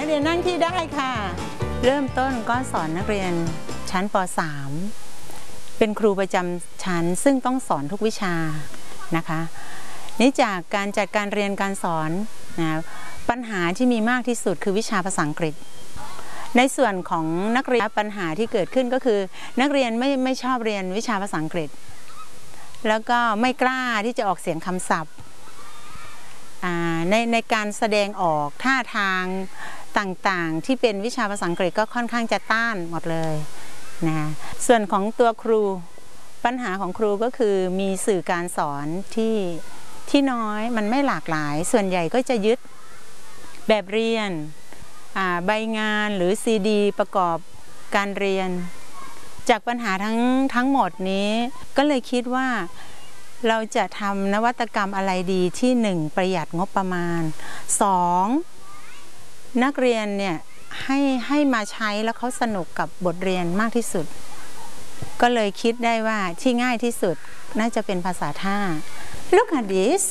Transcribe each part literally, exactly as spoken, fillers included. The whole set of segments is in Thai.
นักเรียนนั่งที่ได้ค่ะเริ่มต้นก็สอนนักเรียนชั้นป .สาม เป็นครูประจำชั้นซึ่งต้องสอนทุกวิชานะคะนี่จากการจัดการเรียนการสอนนะปัญหาที่มีมากที่สุดคือวิชาภาษาอังกฤษในส่วนของนักเรียนปัญหาที่เกิดขึ้นก็คือนักเรียนไม่ไม่ชอบเรียนวิชาภาษาอังกฤษแล้วก็ไม่กล้าที่จะออกเสียงคำศัพท์ในในการแสดงออกท่าทางต่างๆที่เป็นวิชาภาษาอังกฤษก็ค่อนข้างจะต้านหมดเลยนะส่วนของตัวครูปัญหาของครูก็คือมีสื่อการสอนที่ที่น้อยมันไม่หลากหลายส่วนใหญ่ก็จะยึดแบบเรียนใบงานหรือซีดีประกอบการเรียนจากปัญหาทั้งทั้งหมดนี้ก็เลยคิดว่าเราจะทำนวัตกรรมอะไรดีที่หนึ่งประหยัดงบประมาณสองนักเรียนเนี่ยให้ให้มาใช้แล้วเขาสนุกกับบทเรียนมากที่สุดก็เลยคิดได้ว่าที่ง่ายที่สุดน่าจะเป็นภาษาท่า Look at this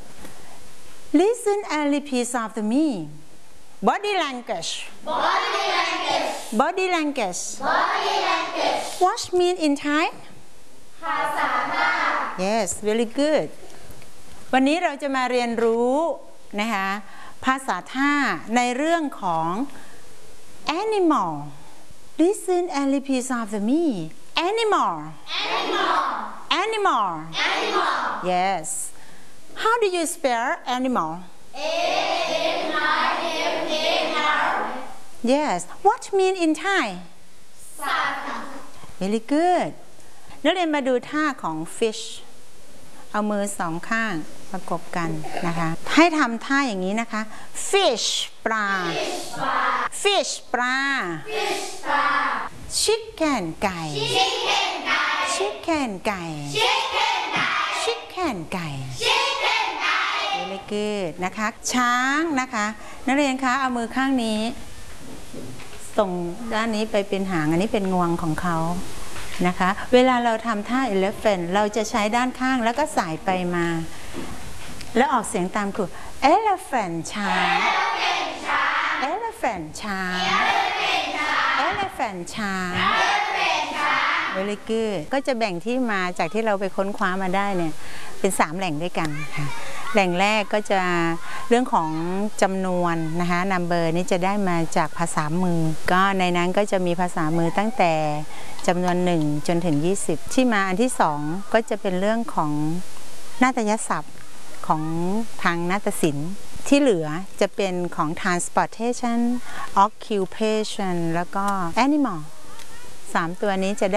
Listen and repeat after me Body language Body language Body language Body language What mean in Thai ภาษาท่า Yes very good วันนี้เราจะมาเรียนรู้นะคะภาษาท่าในเรื่องของ animal Listen and repeat after me Animal Animal Animal Animal Yes How do you spell animal A N I M A L Yes What mean in Thai สัตว์ Very good นักเรียนมาดูท่าของ fish เอามือสองข้างประกบกันนะคะให้ทำท่าอย่างนี้นะคะ fish ปลา fish ปลา fish ปลา chicken ไก่ chicken ไก่ chicken ไก่ chicken ไก่ chicken ไก่ chicken ไก่ Very good นะคะช้างนะคะนักเรียนคะเอามือข้างนี้ส่งด้านนี้ไปเป็นหางอันนี้เป็นงวงของเขานะคะเวลาเราทำท่า elephant เราจะใช้ด้านข้างแล้วก็สายไปมาแล้วออกเสียงตามครู elephant ช้าง elephant ช้าง elephant ช้าง Very good ก็จะแบ่งที่มาจากที่เราไปค้นคว้ามาได้เนี่ยเป็นสามแหล่งด้วยกันค่ะแหล่งแรกก็จะเรื่องของจำนวนนะคะ number นี้จะได้มาจากภาษามือก็ในนั้นก็จะมีภาษามือตั้งแต่จำนวนหนึ่งจนถึงยี่สิบที่มาอันที่สองก็จะเป็นเรื่องของนาฏยศัพท์ของทางนาฏศิลป์ที่เหลือจะเป็นของ transportation occupation แล้วก็ animal สามตัวนี้จะได้